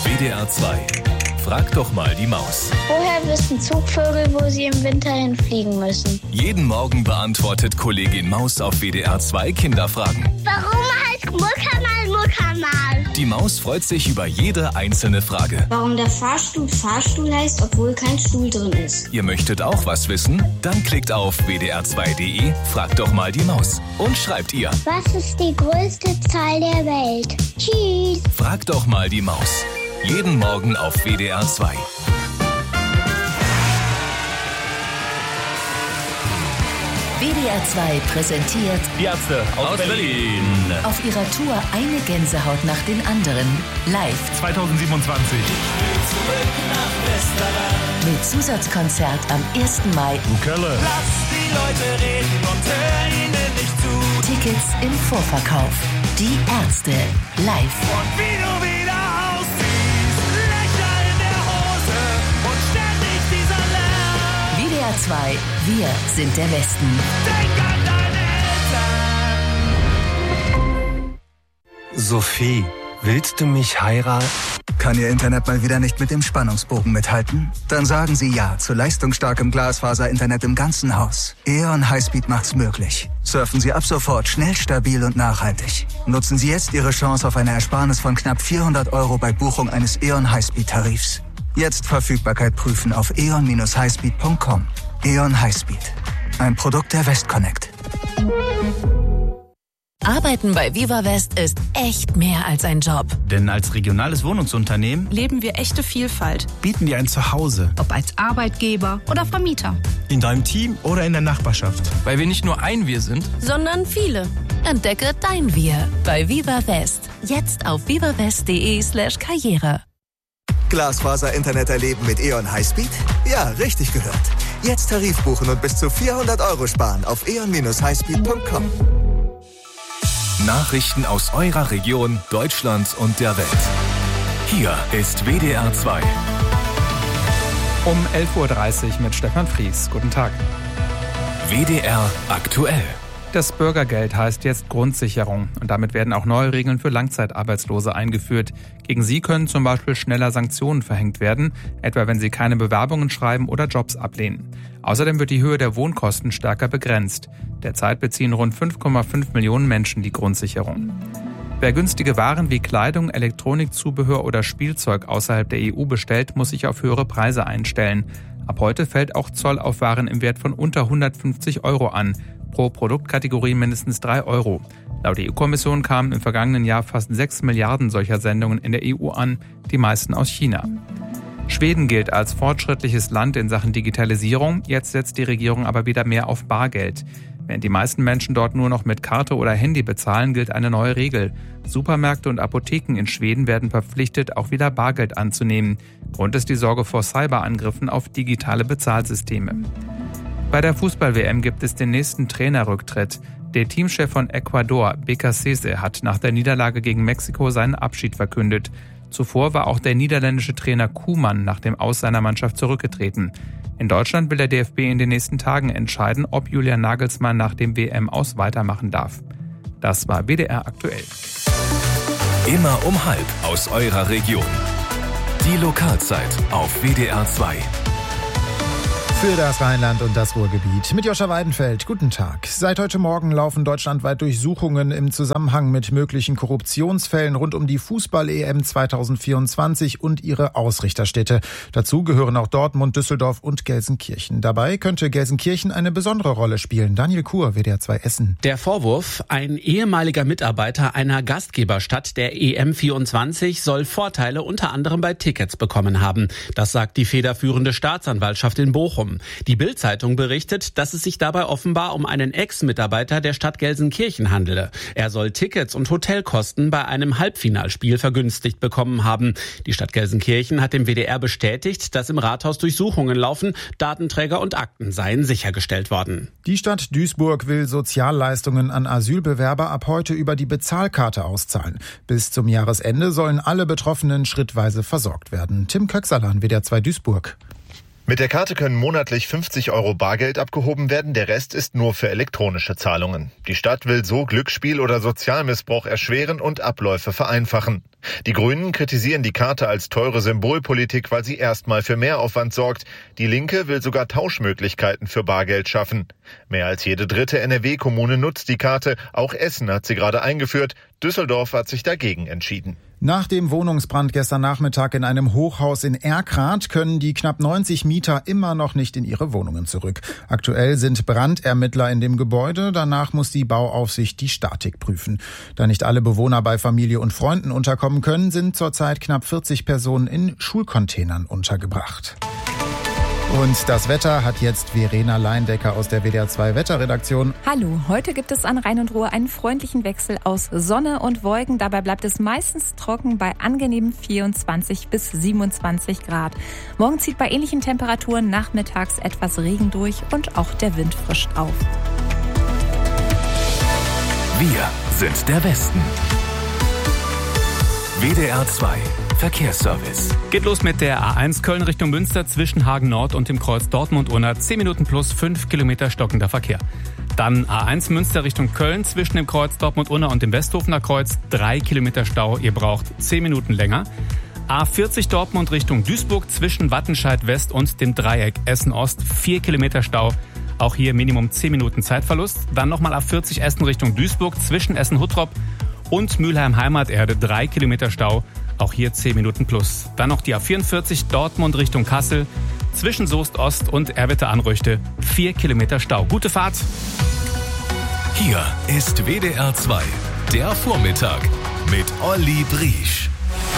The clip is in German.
WDR 2. Frag doch mal die Maus. Woher wissen Zugvögel, wo sie im Winter hinfliegen müssen? Jeden Morgen beantwortet Kollegin Maus auf WDR 2 Kinderfragen. Warum heißt Muckermal Muckermal? Die Maus freut sich über jede einzelne Frage. Warum der Fahrstuhl Fahrstuhl heißt, obwohl kein Stuhl drin ist. Ihr möchtet auch was wissen? Dann klickt auf wdr2.de, fragt doch mal die Maus und schreibt ihr. Was ist die größte Zahl der Welt? Tschüss. Fragt doch mal die Maus. Jeden Morgen auf WDR 2. WDR 2 präsentiert Die Ärzte aus Berlin. auf ihrer Tour eine Gänsehaut nach den anderen. Live 2027. mit Zusatzkonzert am 1. Mai. Kölle. Lass die Leute reden und hör ihnen nicht zu. Tickets im Vorverkauf. Die Ärzte live. Und wie du wieder aussiehst, Löcher in der Hose und ständig dieser Lärm. WDR 2, wir sind der Westen. Denk an deine Eltern. Sophie, willst du mich heiraten? Kann Ihr Internet mal wieder nicht mit dem Spannungsbogen mithalten? Dann sagen Sie ja zu leistungsstarkem Glasfaser-Internet im ganzen Haus. E.ON Highspeed macht's möglich. Surfen Sie ab sofort schnell, stabil und nachhaltig. Nutzen Sie jetzt Ihre Chance auf eine Ersparnis von knapp 400 € bei Buchung eines E.ON Highspeed-Tarifs. Jetzt Verfügbarkeit prüfen auf eon-highspeed.com. E.ON Highspeed. Ein Produkt der Westconnect. Arbeiten bei Viva West ist echt mehr als ein Job. Denn als regionales Wohnungsunternehmen leben wir echte Vielfalt. bieten wir ein Zuhause. Ob als Arbeitgeber oder Vermieter. In deinem Team oder in der Nachbarschaft. Weil wir nicht nur ein Wir sind, Sondern viele. Entdecke dein Wir bei Viva West. Jetzt auf vivawest.de/Karriere. Glasfaser-Internet erleben mit E.ON Highspeed? Ja, richtig gehört. Jetzt Tarif buchen und bis zu 400 € sparen auf eon-highspeed.com. Nachrichten aus eurer Region, Deutschland und der Welt. Hier ist WDR 2. Um 11.30 Uhr mit Stefan Fries. Guten Tag. WDR aktuell. Das Bürgergeld heißt jetzt Grundsicherung und damit werden auch neue Regeln für Langzeitarbeitslose eingeführt. Gegen sie können zum Beispiel schneller Sanktionen verhängt werden, etwa wenn sie keine Bewerbungen schreiben oder Jobs ablehnen. Außerdem wird die Höhe der Wohnkosten stärker begrenzt. Derzeit beziehen rund 5,5 Millionen Menschen die Grundsicherung. Wer günstige Waren wie Kleidung, Elektronikzubehör oder Spielzeug außerhalb der EU bestellt, muss sich auf höhere Preise einstellen. Ab heute fällt auch Zoll auf Waren im Wert von unter 150 € an. Pro Produktkategorie mindestens 3 €. Laut der EU-Kommission kamen im vergangenen Jahr fast 6 Milliarden solcher Sendungen in der EU an, die meisten aus China. Schweden gilt als fortschrittliches Land in Sachen Digitalisierung. Jetzt setzt die Regierung aber wieder mehr auf Bargeld. Während die meisten Menschen dort nur noch mit Karte oder Handy bezahlen, gilt eine neue Regel. Supermärkte und Apotheken in Schweden werden verpflichtet, auch wieder Bargeld anzunehmen. Grund ist die Sorge vor Cyberangriffen auf digitale Bezahlsysteme. Bei der Fußball-WM gibt es den nächsten Trainerrücktritt. Der Teamchef von Ecuador, Becasese, hat nach der Niederlage gegen Mexiko seinen Abschied verkündet. Zuvor war auch der niederländische Trainer Koeman nach dem Aus seiner Mannschaft zurückgetreten. In Deutschland will der DFB in den nächsten Tagen entscheiden, ob Julian Nagelsmann nach dem WM-Aus weitermachen darf. Das war WDR aktuell. Immer um 12:30 aus eurer Region. Die Lokalzeit auf WDR 2. Für das Rheinland und das Ruhrgebiet. Mit Joscha Weidenfeld. Guten Tag. Seit heute Morgen laufen deutschlandweit Durchsuchungen im Zusammenhang mit möglichen Korruptionsfällen rund um die Fußball-EM 2024 und ihre Ausrichterstädte. Dazu gehören auch Dortmund, Düsseldorf und Gelsenkirchen. Dabei könnte Gelsenkirchen eine besondere Rolle spielen. Daniel Kuhr, WDR 2 Essen. Der Vorwurf, ein ehemaliger Mitarbeiter einer Gastgeberstadt der EM 24 soll Vorteile unter anderem bei Tickets bekommen haben. Das sagt die federführende Staatsanwaltschaft in Bochum. Die Bild-Zeitung berichtet, dass es sich dabei offenbar um einen Ex-Mitarbeiter der Stadt Gelsenkirchen handele. Er soll Tickets und Hotelkosten bei einem Halbfinalspiel vergünstigt bekommen haben. Die Stadt Gelsenkirchen hat dem WDR bestätigt, dass im Rathaus Durchsuchungen laufen, Datenträger und Akten seien sichergestellt worden. Die Stadt Duisburg will Sozialleistungen an Asylbewerber ab heute über die Bezahlkarte auszahlen. Bis zum Jahresende sollen alle Betroffenen schrittweise versorgt werden. Tim Köxalan, WDR 2 Duisburg. Mit der Karte können monatlich 50 € Bargeld abgehoben werden, der Rest ist nur für elektronische Zahlungen. Die Stadt will so Glücksspiel oder Sozialmissbrauch erschweren und Abläufe vereinfachen. Die Grünen kritisieren die Karte als teure Symbolpolitik, weil sie erstmal für Mehraufwand sorgt. Die Linke will sogar Tauschmöglichkeiten für Bargeld schaffen. Mehr als jede dritte NRW-Kommune nutzt die Karte. Auch Essen hat sie gerade eingeführt. Düsseldorf hat sich dagegen entschieden. Nach dem Wohnungsbrand gestern Nachmittag in einem Hochhaus in Erkrath können die knapp 90 Mieter immer noch nicht in ihre Wohnungen zurück. Aktuell sind Brandermittler in dem Gebäude. Danach muss die Bauaufsicht die Statik prüfen. Da nicht alle Bewohner bei Familie und Freunden unterkommen können, sind zurzeit knapp 40 Personen in Schulcontainern untergebracht. Und das Wetter hat jetzt Verena Leindecker aus der WDR 2 Wetterredaktion. Hallo, heute gibt es an Rhein und Ruhr einen freundlichen Wechsel aus Sonne und Wolken. Dabei bleibt es meistens trocken bei angenehmen 24 bis 27 Grad. Morgen zieht bei ähnlichen Temperaturen nachmittags etwas Regen durch und auch der Wind frischt auf. Wir sind der Westen. WDR 2 Verkehrsservice. Geht los mit der A1 Köln Richtung Münster zwischen Hagen Nord und dem Kreuz Dortmund-Unna. 10 Minuten plus 5 Kilometer stockender Verkehr. Dann A1 Münster Richtung Köln zwischen dem Kreuz Dortmund-Unna und dem Westhofener Kreuz. 3 Kilometer Stau, ihr braucht 10 Minuten länger. A40 Dortmund Richtung Duisburg zwischen Wattenscheid West und dem Dreieck Essen Ost. 4 Kilometer Stau. Auch hier Minimum 10 Minuten Zeitverlust. Dann nochmal A40 Essen Richtung Duisburg zwischen Essen-Huttrop und Mülheim Heimaterde. 3 Kilometer Stau. Auch hier 10 Minuten plus. Dann noch die A44 Dortmund Richtung Kassel. Zwischen Soest Ost und Erwitte-Anrüchte. 4 Kilometer Stau. Gute Fahrt. Hier ist WDR 2, der Vormittag mit Olli Briesch.